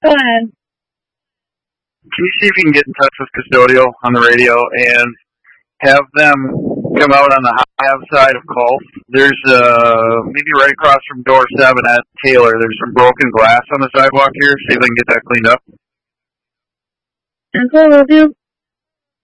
Go ahead. Can you see if you can get in touch with Custodial on the radio and have them come out on the high side of Colf? There's maybe right across from door 7 at Taylor. There's some broken glass on the sidewalk here. See if they can get that cleaned up. And so will do.